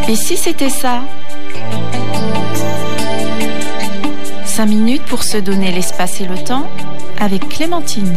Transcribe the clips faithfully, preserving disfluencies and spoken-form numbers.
Et si c'était ça ? Cinq minutes pour se donner l'espace et le temps avec Clémentine.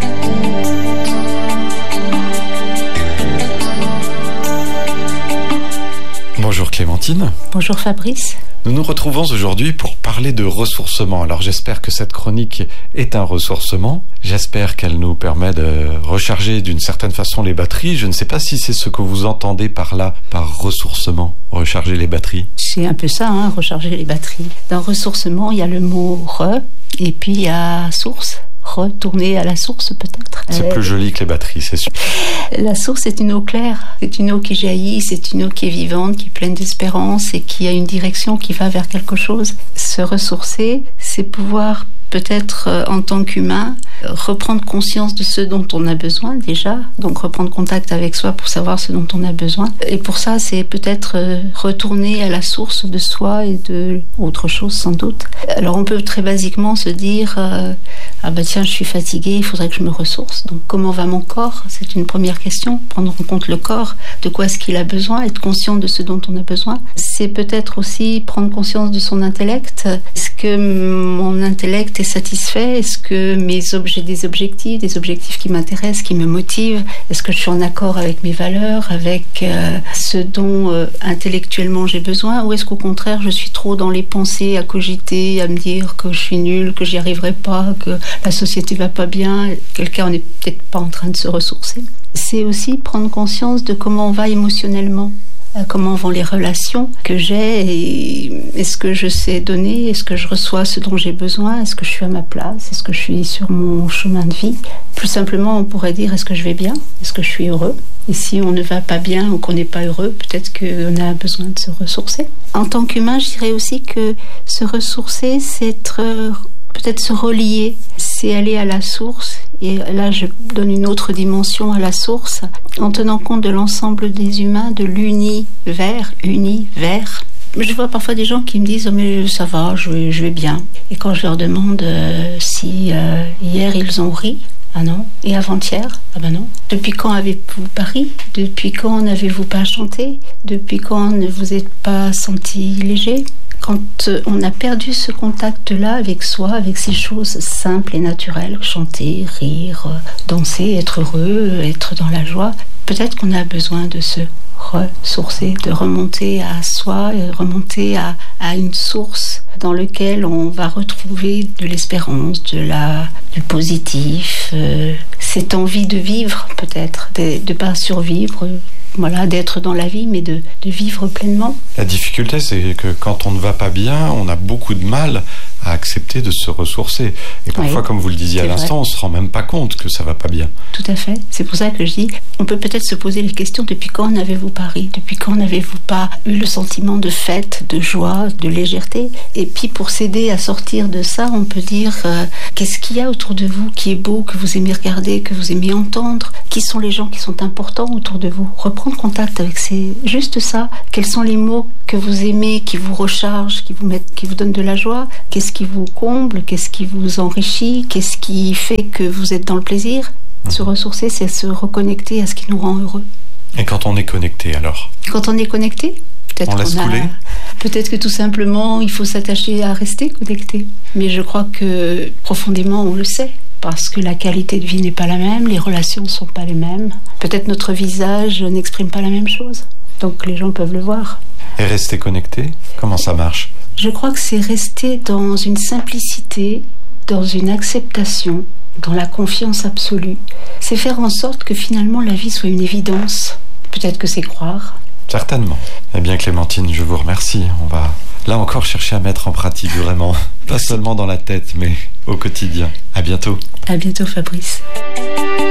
Bonjour Clémentine. Bonjour Fabrice. Nous nous retrouvons aujourd'hui pour parler de ressourcement. Alors j'espère que cette chronique est un ressourcement. J'espère qu'elle nous permet de recharger d'une certaine façon les batteries. Je ne sais pas si c'est ce que vous entendez par là, par ressourcement, recharger les batteries. C'est un peu ça, hein, recharger les batteries. Dans ressourcement, il y a le mot « re » et puis il y a « source ». Retourner à la source peut-être. C'est euh, plus joli que les batteries, c'est sûr. La source est une eau claire, c'est une eau qui jaillit, c'est une eau qui est vivante, qui est pleine d'espérance et qui a une direction qui va vers quelque chose. Se ressourcer, c'est pouvoir peut-être euh, en tant qu'humain reprendre conscience de ce dont on a besoin déjà, donc reprendre contact avec soi pour savoir ce dont on a besoin. Et pour ça, c'est peut-être euh, retourner à la source de soi et de autre chose sans doute. Alors on peut très basiquement se dire euh, ah ben tiens, je suis fatiguée, il faudrait que je me ressource. Donc comment va mon corps ? C'est une première question. Prendre en compte le corps, de quoi est-ce qu'il a besoin, être conscient de ce dont on a besoin. C'est peut-être aussi prendre conscience de son intellect. Est-ce que mon intellect est satisfait ? Est-ce que mes objets j'ai des objectifs, des objectifs qui m'intéressent, qui me motivent. Est-ce que je suis en accord avec mes valeurs, avec euh, ce dont euh, intellectuellement j'ai besoin, ou est-ce qu'au contraire je suis trop dans les pensées, à cogiter, à me dire que je suis nulle, que j'y arriverai pas, que la société va pas bien. Quelqu'un, on n'est peut-être pas en train de se ressourcer. C'est aussi prendre conscience de comment on va émotionnellement. Comment vont les relations que j'ai et est-ce que je sais donner, est-ce que je reçois ce dont j'ai besoin, est-ce que je suis à ma place, est-ce que je suis sur mon chemin de vie. Plus simplement, on pourrait dire est-ce que je vais bien, est-ce que je suis heureux. Et si on ne va pas bien ou qu'on n'est pas heureux, peut-être qu'on a besoin de se ressourcer. En tant qu'humain, je dirais aussi que se ressourcer, c'est être... peut-être se relier, c'est aller à la source. Et là, je donne une autre dimension à la source, en tenant compte de l'ensemble des humains, de l'univers, univers. Je vois parfois des gens qui me disent oh, « mais ça va, je vais, je vais bien ». Et quand je leur demande euh, si euh, hier ils ont ri, ah non. Et avant-hier, ah ben non. Depuis quand avez-vous pas ri ? Depuis quand n'avez-vous pas chanté ? Depuis quand ne vous êtes pas senti léger ? Quand on a perdu ce contact-là avec soi, avec ces choses simples et naturelles, chanter, rire, danser, être heureux, être dans la joie, peut-être qu'on a besoin de se ressourcer, de remonter à soi, remonter à, à une source dans laquelle on va retrouver de l'espérance, de la, du positif, euh, cette envie de vivre peut-être, de ne pas survivre. Voilà, d'être dans la vie, mais de, de vivre pleinement. La difficulté, c'est que quand on ne va pas bien, on a beaucoup de mal à accepter de se ressourcer. Et parfois, oui, comme vous le disiez à l'instant, vrai. On ne se rend même pas compte que ça ne va pas bien. Tout à fait. C'est pour ça que je dis, on peut peut-être se poser les questions, depuis quand n'avez-vous pas ri ? Depuis quand n'avez-vous pas eu le sentiment de fête, de joie, de légèreté ? Et puis, pour s'aider à sortir de ça, on peut dire, euh, qu'est-ce qu'il y a autour de vous qui est beau, que vous aimez regarder, que vous aimez entendre ? Qui sont les gens qui sont importants autour de vous ? Reprendre contact avec ces... Juste ça. Quels sont les mots que vous aimez, qui vous rechargent, qui vous mettent, qui vous donnent de la joie ? Qu'est-ce qui vous comble, qu'est-ce qui vous enrichit, qu'est-ce qui fait que vous êtes dans le plaisir. Mmh. Se ressourcer, c'est se reconnecter à ce qui nous rend heureux. Et quand on est connecté, alors ? Quand on est connecté, peut-être on laisse qu'on a... couler ? Peut-être que tout simplement, il faut s'attacher à rester connecté. Mais je crois que profondément, on le sait. Parce que la qualité de vie n'est pas la même, les relations ne sont pas les mêmes. Peut-être notre visage n'exprime pas la même chose. Donc les gens peuvent le voir. Et rester connecté, comment ça marche ? Je crois que c'est rester dans une simplicité, dans une acceptation, dans la confiance absolue. C'est faire en sorte que finalement la vie soit une évidence. Peut-être que c'est croire. Certainement. Eh bien Clémentine, je vous remercie. On va là encore chercher à mettre en pratique vraiment. Pas seulement dans la tête, mais au quotidien. À bientôt. À bientôt Fabrice.